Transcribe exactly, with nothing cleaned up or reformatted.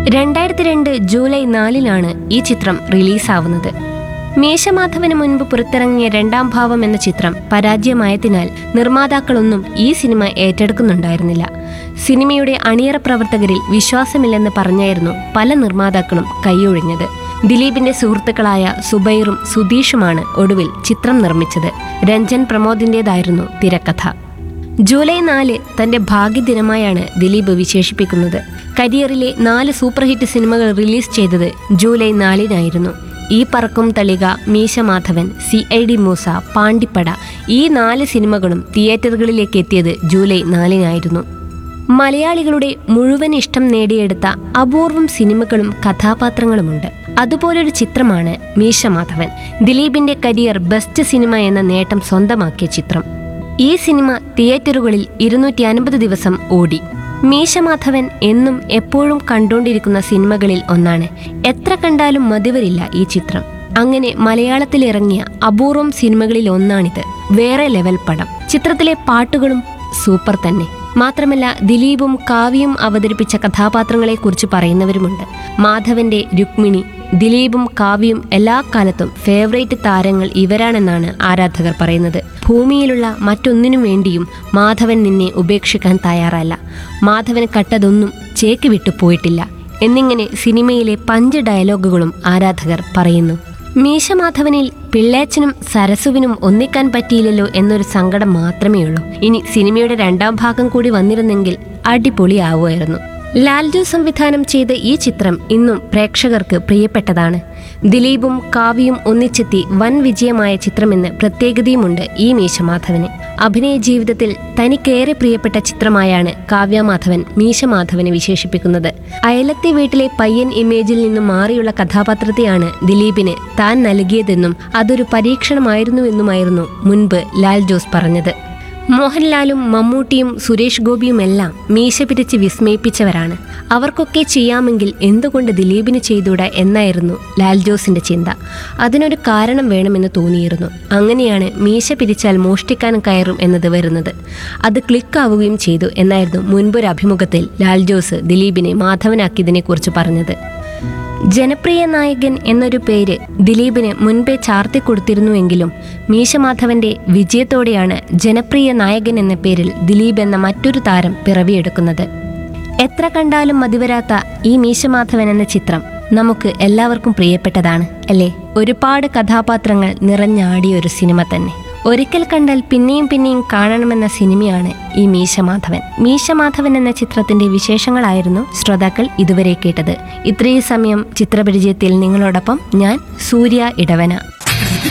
രണ്ടായിരത്തി രണ്ട് ജൂലൈ നാലിനാണ് ഈ ചിത്രം റിലീസാവുന്നത്. മീശമാധവന് മുൻപ് പുറത്തിറങ്ങിയ രണ്ടാം ഭാവം എന്ന ചിത്രം പരാജയമായതിനാൽ നിർമ്മാതാക്കളൊന്നും ഈ സിനിമ ഏറ്റെടുക്കുന്നുണ്ടായിരുന്നില്ല. സിനിമയുടെ അണിയറ പ്രവർത്തകരിൽ വിശ്വാസമില്ലെന്ന് പറഞ്ഞായിരുന്നു പല നിർമ്മാതാക്കളും കൈയൊഴിഞ്ഞത്. ദിലീപിന്റെ സുഹൃത്തുക്കളായ സുബൈറും സുധീഷുമാണ് ഒടുവിൽ ചിത്രം നിർമ്മിച്ചത്. രഞ്ജൻ പ്രമോദിന്റേതായിരുന്നു തിരക്കഥ. ജൂലൈ നാല് തന്റെ ഭാഗ്യദിനമായാണ് ദിലീപ് വിശേഷിപ്പിക്കുന്നത്. കരിയറിലെ നാല് സൂപ്പർ ഹിറ്റ് സിനിമകൾ റിലീസ് ചെയ്തത് ജൂലൈ നാലിനായിരുന്നു. ഈ പറക്കും തളിക, Meesa Madhavan, C I D Musa, പാണ്ടിപ്പട ഈ നാല് സിനിമകളും തിയേറ്ററുകളിലേക്ക് എത്തിയത് ജൂലൈ നാലിനായിരുന്നു. മലയാളികളുടെ മുഴുവൻ ഇഷ്ടം നേടിയെടുത്ത അപൂർവം സിനിമകളും കഥാപാത്രങ്ങളുമുണ്ട്. അതുപോലൊരു ചിത്രമാണ് മീശമാധവൻ. ദിലീപിന്റെ കരിയർ ബെസ്റ്റ് സിനിമ എന്ന നേട്ടം സ്വന്തമാക്കിയ ചിത്രം. ഈ സിനിമ തിയേറ്ററുകളിൽ ഇരുന്നൂറ്റി അൻപത് ദിവസം ഓടി. മീശമാധവൻ എന്നും എപ്പോഴും കണ്ടുകൊണ്ടിരിക്കുന്ന സിനിമകളിൽ ഒന്നാണ്. എത്ര കണ്ടാലും മതിവരില്ല ഈ ചിത്രം. അങ്ങനെ മലയാളത്തിൽ ഇറങ്ങിയ അപൂർവം സിനിമകളിൽ ഒന്നാണിത്. വേറെ ലെവൽ പടം. ചിത്രത്തിലെ പാട്ടുകളും സൂപ്പർ തന്നെ. മാത്രമല്ല ദിലീപും കാവ്യയും അവതരിപ്പിച്ച കഥാപാത്രങ്ങളെക്കുറിച്ച് പറയുന്നവരുമുണ്ട്. മാധവന്റെ രുക്മിണി, ദിലീപും കാവ്യയും എല്ലാ കാലത്തും ഫേവറേറ്റ് താരങ്ങൾ ഇവരാണെന്നാണ് ആരാധകർ പറയുന്നത്. ഭൂമിയിലുള്ള മറ്റൊന്നിനു വേണ്ടിയും മാധവൻ നിന്നെ ഉപേക്ഷിക്കാൻ തയ്യാറല്ല. മാധവൻ കട്ടതൊന്നും ചേക്ക് വിട്ടു പോയിട്ടില്ല എന്നിങ്ങനെ സിനിമയിലെ പഞ്ച് ഡയലോഗുകളും ആരാധകർ പറയുന്നു. മീശമാധവനിൽ പിള്ളേച്ചനും സരസുവിനും ഒന്നിക്കാൻ പറ്റിയില്ലല്ലോ എന്നൊരു സങ്കടം മാത്രമേ ഉള്ളൂ. ഇനി സിനിമയുടെ രണ്ടാം ഭാഗം കൂടി വന്നിരുന്നെങ്കിൽ അടിപൊളിയാവുമായിരുന്നു. ലാൽജു സംവിധാനം ചെയ്ത ഈ ചിത്രം ഇന്നും പ്രേക്ഷകർക്ക് പ്രിയപ്പെട്ടതാണ്. ദിലീപും കാവ്യയും ഒന്നിച്ചെത്തി വൻ വിജയമായ ചിത്രമെന്ന് പ്രത്യേകതയുമുണ്ട് ഈ മീശമാധവന്. അഭിനയ ജീവിതത്തിൽ തനിക്കേറെ പ്രിയപ്പെട്ട ചിത്രമായാണ് കാവ്യമാധവൻ മീശമാധവനെ വിശേഷിപ്പിക്കുന്നത്. അയലത്തെ വീട്ടിലെ പയ്യൻ ഇമേജിൽ നിന്നും മാറിയുള്ള കഥാപാത്രത്തെയാണ് ദിലീപിന് താൻ നൽകിയതെന്നും അതൊരു പരീക്ഷണമായിരുന്നുവെന്നുമായിരുന്നു മുൻപ് ലാൽ ജോസ് പറഞ്ഞത്. മോഹൻലാലും മമ്മൂട്ടിയും സുരേഷ് ഗോപിയുമെല്ലാം മീശ പിരിച്ച് വിസ്മയിപ്പിച്ചവരാണ്. അവർക്കൊക്കെ ചെയ്യാമെങ്കിൽ എന്തുകൊണ്ട് ദിലീപിന് ചെയ്തൂട എന്നായിരുന്നു ലാൽ ജോസിന്റെ ചിന്ത. അതിനൊരു കാരണം വേണമെന്ന് തോന്നിയിരുന്നു. അങ്ങനെയാണ് മീശ പിരിച്ചാൽ മോഷ്ടിക്കാൻ കയറും എന്നത് വരുന്നത്. അത് ക്ലിക്കാവുകയും ചെയ്തു എന്നായിരുന്നു മുൻപൊരു അഭിമുഖത്തിൽ ലാൽ ജോസ് ദിലീപിനെ മാധവനാക്കിയതിനെക്കുറിച്ച് പറഞ്ഞത്. ജനപ്രിയ നായകൻ എന്നൊരു പേര് ദിലീപിന് മുൻപേ ചാർത്തിക്കൊടുത്തിരുന്നുവെങ്കിലും മീശമാധവന്റെ വിജയത്തോടെയാണ് ജനപ്രിയ നായകൻ എന്ന പേരിൽ ദിലീപ് എന്ന മറ്റൊരു താരം പിറവിയെടുക്കുന്നത്. എത്ര കണ്ടാലും മതിവരാത്ത ഈ മീശമാധവൻ എന്ന ചിത്രം നമുക്ക് എല്ലാവർക്കും പ്രിയപ്പെട്ടതാണ് അല്ലേ? ഒരുപാട് കഥാപാത്രങ്ങൾ നിറഞ്ഞാടിയ ഒരു സിനിമ തന്നെ. ഒരിക്കൽ കണ്ടാൽ പിന്നെയും പിന്നെയും കാണണമെന്ന സിനിമയാണ് ഈ മീശമാധവൻ. മീശമാധവൻ എന്ന ചിത്രത്തിന്റെ വിശേഷങ്ങളായിരുന്നു ശ്രോതാക്കൾ ഇതുവരെ കേട്ടത്. ഇത്രയും സമയം ചിത്രപരിചയത്തിൽ നിങ്ങളോടൊപ്പം ഞാൻ സൂര്യ ഇടവന.